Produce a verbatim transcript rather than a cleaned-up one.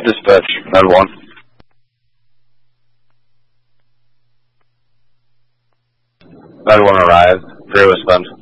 Dispatch, Med one. Med one arrived, three was spent.